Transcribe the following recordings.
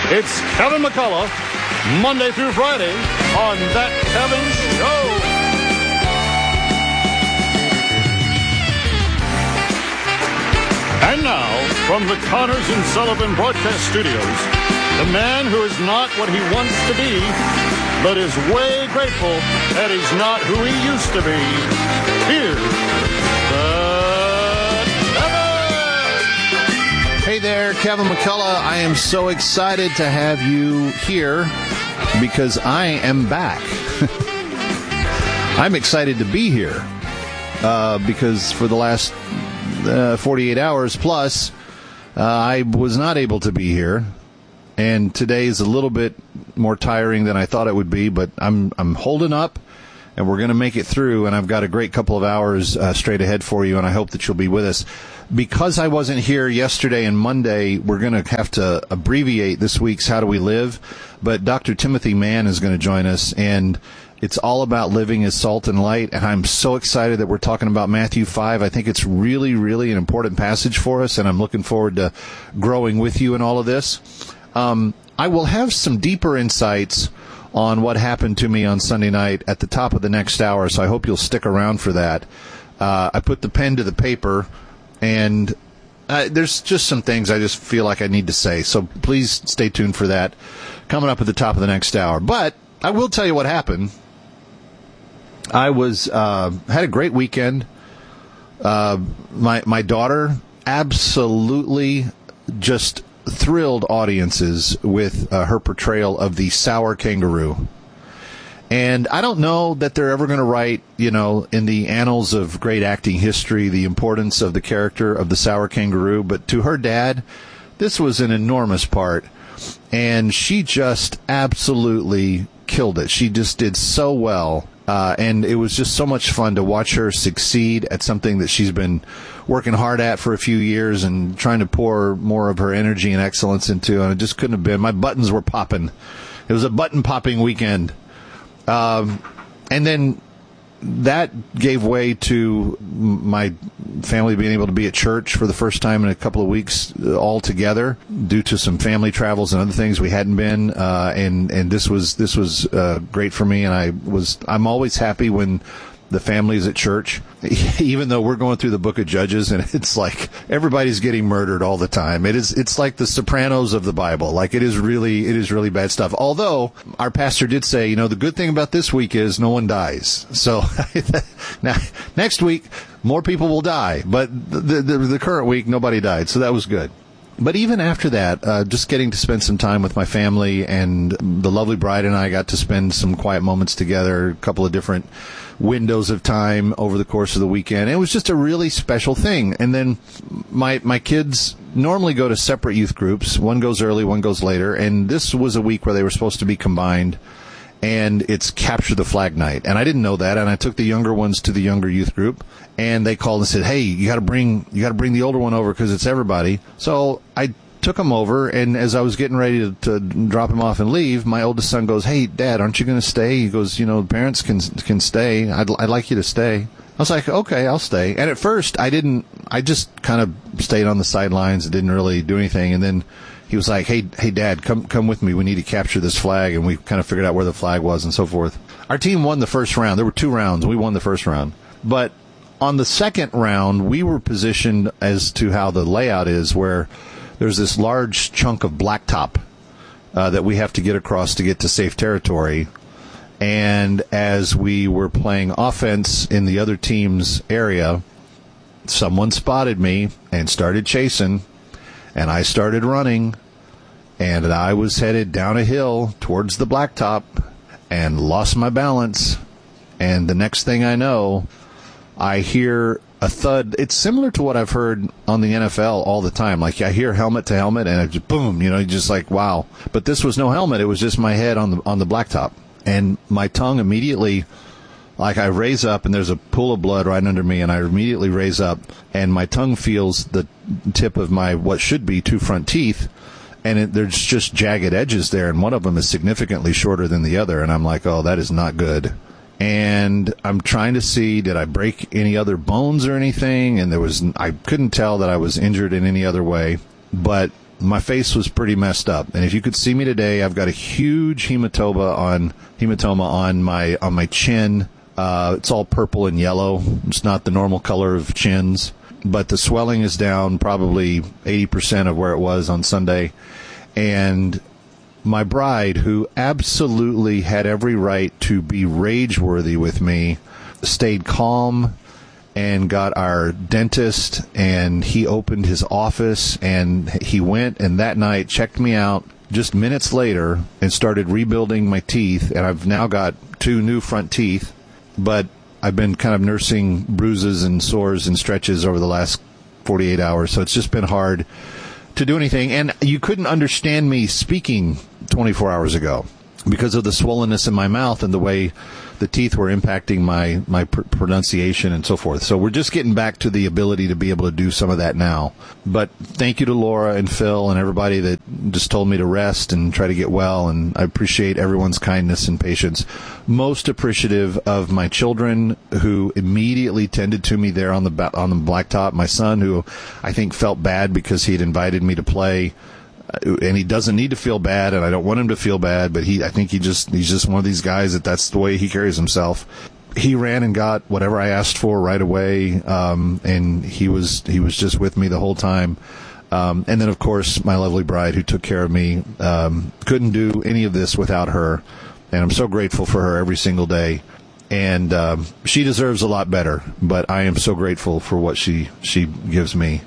It's Kevin McCullough, Monday through Friday on That Kevin Show. And now, from the Connors and Sullivan Broadcast Studios, the man who is not what he wants to be, but is way grateful that he's not who he used to be. Here's Hey there, Kevin McCullough. I am so excited to have you here because I am back. I'm excited to be here because for the last 48 hours plus, I was not able to be here. And today is a little bit more tiring than I thought it would be, but I'm holding up. And we're going to make it through, and I've got a great couple of hours straight ahead for you, and I hope that you'll be with us. Because I wasn't here yesterday and Monday, we're going to have to abbreviate this week's How Do We Live, but Dr. Timothy Mann is going to join us, and it's all about living as salt and light, and I'm so excited that we're talking about Matthew 5. I think it's really, really an important passage for us, and I'm looking forward to growing with you in all of this. I will have some deeper insights on what happened to me on Sunday night at the top of the next hour, so I hope you'll stick around for that. I put the pen to the paper, and there's just some things I just feel like I need to say, so please stay tuned for that coming up at the top of the next hour. But I will tell you what happened. I had a great weekend. My daughter absolutely just thrilled audiences with her portrayal of the sour kangaroo. And I don't know that they're ever going to write, in the annals of great acting history, the importance of the character of the sour kangaroo. But to her dad, this was an enormous part. And she just absolutely killed it. She just did so well. And it was just so much fun to watch her succeed at something that she's been working hard at for a few years and trying to pour more of her energy and excellence into. And it just couldn't have been. My buttons were popping. It was a button-popping weekend. And then that gave way to my family being able to be at church for the first time in a couple of weeks all together due to some family travels and other things we hadn't been. And this was great for me. And I'm always happy when the family's at church, even though we're going through the book of Judges and it's like everybody's getting murdered all the time. It's like the Sopranos of the Bible. Like it is really bad stuff. Although our pastor did say, the good thing about this week is no one dies. So now next week, more people will die, but the current week, nobody died. So that was good. But even after that, just getting to spend some time with my family, and the lovely bride and I got to spend some quiet moments together, a couple of different windows of time over the course of the weekend. It was just a really special thing. And then my kids normally go to separate youth groups. One goes early, one goes later. And this was a week where they were supposed to be combined. And it's Capture the Flag night. And I didn't know that. And I took the younger ones to the younger youth group. And they called and said, hey, you got to bring the older one over because it's everybody. So I took him over. And as I was getting ready to drop him off and leave, my oldest son goes, hey, Dad, aren't you going to stay? He goes, parents can stay. I'd like you to stay. I was like, okay, I'll stay. And at first I just kind of stayed on the sidelines and didn't really do anything. And then he was like, hey, Dad, come with me. We need to capture this flag. And we kind of figured out where the flag was and so forth. Our team won the first round. There were 2 rounds. We won the first round. But on the second round, we were positioned as to how the layout is, where there's this large chunk of blacktop that we have to get across to get to safe territory. And as we were playing offense in the other team's area, someone spotted me and started chasing. And I started running, and I was headed down a hill towards the blacktop and lost my balance. And the next thing I know, I hear a thud. It's similar to what I've heard on the NFL all the time. Like I hear helmet to helmet, and it just boom, just like, wow. But this was no helmet. It was just my head on the blacktop. And my tongue immediately, like I raise up, and there's a pool of blood right under me, and I immediately raise up, and my tongue feels the tip of my what should be 2 front teeth, and there's just jagged edges there, and one of them is significantly shorter than the other, and I'm like, oh, that is not good. And I'm trying to see, did I break any other bones or anything? And I couldn't tell that I was injured in any other way, but my face was pretty messed up. And if you could see me today, I've got a huge hematoma on my chin. It's all purple and yellow. It's not the normal color of chins, but the swelling is down probably 80% of where it was on Sunday. And my bride, who absolutely had every right to be rage-worthy with me, stayed calm and got our dentist, and he opened his office, and he went and that night checked me out just minutes later and started rebuilding my teeth. And I've now got 2 new front teeth, but I've been kind of nursing bruises and sores and stretches over the last 48 hours. So it's just been hard to do anything. And you couldn't understand me speaking 24 hours ago because of the swollenness in my mouth and the way the teeth were impacting my pronunciation and so forth. So we're just getting back to the ability to be able to do some of that now. But thank you to Laura and Phil and everybody that just told me to rest and try to get well. And I appreciate everyone's kindness and patience. Most appreciative of my children who immediately tended to me there on the blacktop. My son, who I think felt bad because he had invited me to play. And he doesn't need to feel bad, and I don't want him to feel bad, but I think he's just one of these guys that's the way he carries himself. He ran and got whatever I asked for right away, and he was just with me the whole time. And then, of course, my lovely bride who took care of me. Couldn't do any of this without her, and I'm so grateful for her every single day. And she deserves a lot better, but I am so grateful for what she gives me.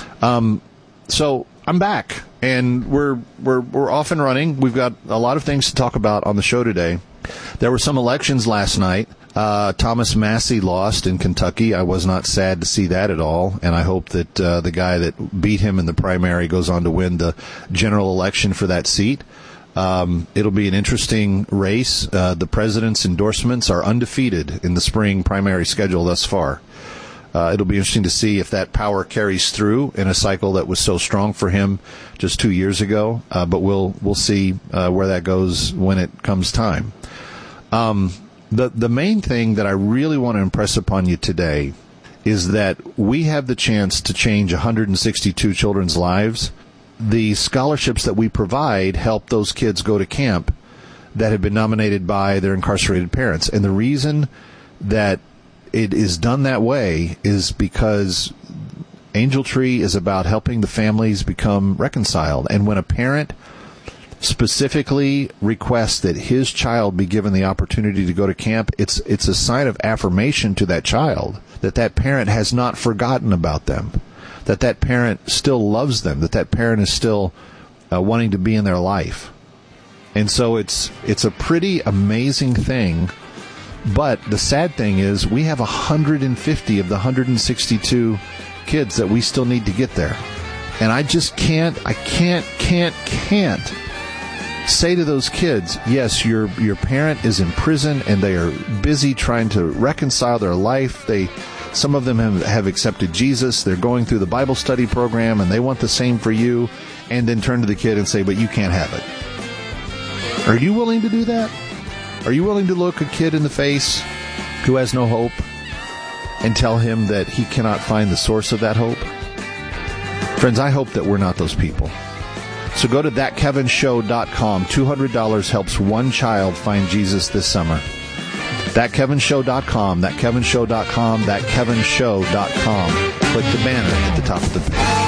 So I'm back, and we're off and running. We've got a lot of things to talk about on the show today. There were some elections last night. Thomas Massie lost in Kentucky. I was not sad to see that at all, and I hope that the guy that beat him in the primary goes on to win the general election for that seat. It'll be an interesting race. The president's endorsements are undefeated in the spring primary schedule thus far. It'll be interesting to see if that power carries through in a cycle that was so strong for him just 2 years ago. But we'll see where that goes when it comes time. The main thing that I really want to impress upon you today is that we have the chance to change 162 children's lives. The scholarships that we provide help those kids go to camp that have been nominated by their incarcerated parents. And the reason that it is done that way is because Angel Tree is about helping the families become reconciled. And when a parent specifically requests that his child be given the opportunity to go to camp, it's a sign of affirmation to that child that that parent has not forgotten about them, that parent still loves them, that parent is still wanting to be in their life. And so it's a pretty amazing thing. But the sad thing is we have 150 of the 162 kids that we still need to get there. And I just can't say to those kids, yes, your parent is in prison and they are busy trying to reconcile their life. Some of them have accepted Jesus. They're going through the Bible study program and they want the same for you. And then turn to the kid and say, but you can't have it. Are you willing to do that? Are you willing to look a kid in the face who has no hope and tell him that he cannot find the source of that hope? Friends, I hope that we're not those people. So go to thatkevinshow.com. $200 helps one child find Jesus this summer. Thatkevinshow.com, thatkevinshow.com, thatkevinshow.com. Click the banner at the top of the page.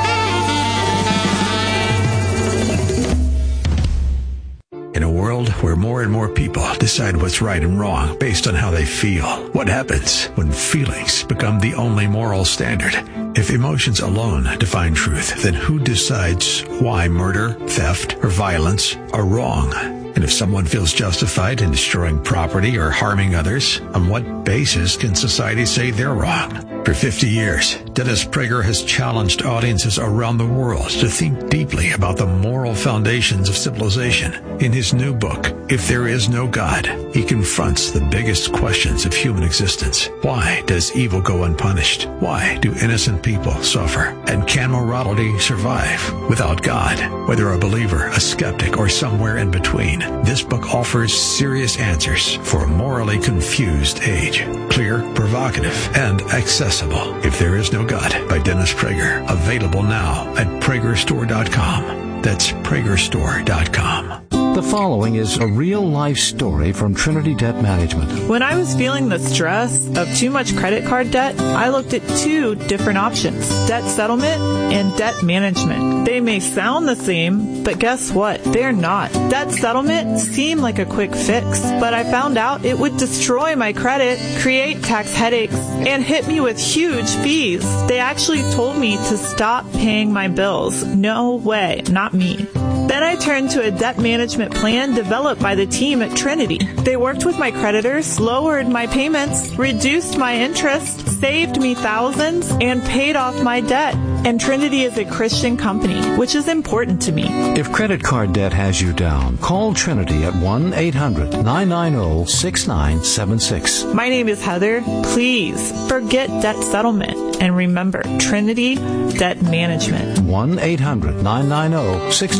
In a world where more and more people decide what's right and wrong based on how they feel, what happens when feelings become the only moral standard? If emotions alone define truth, then who decides why murder, theft, or violence are wrong? And if someone feels justified in destroying property or harming others, on what basis can society say they're wrong? For 50 years, Dennis Prager has challenged audiences around the world to think deeply about the moral foundations of civilization. In his new book, If There Is No God, he confronts the biggest questions of human existence. Why does evil go unpunished? Why do innocent people suffer? And can morality survive without God? Whether a believer, a skeptic, or somewhere in between, this book offers serious answers for a morally confused age. Clear, provocative, and accessible. accessible. If There Is No God by Dennis Prager. Available now at PragerStore.com. That's PragerStore.com. The following is a real-life story from Trinity Debt Management. When I was feeling the stress of too much credit card debt, I looked at two different options: debt settlement and debt management. They may sound the same, but guess what? They're not. Debt settlement seemed like a quick fix, but I found out it would destroy my credit, create tax headaches, and hit me with huge fees. They actually told me to stop paying my bills. No way, not me. Then I turned to a debt management plan developed by the team at Trinity. They worked with my creditors, lowered my payments, reduced my interest, saved me thousands, and paid off my debt. And Trinity is a Christian company, which is important to me. If credit card debt has you down, call Trinity at 1-800-990-6976. My name is Heather. Please forget debt settlement and remember Trinity Debt Management. 1-800-990-6976.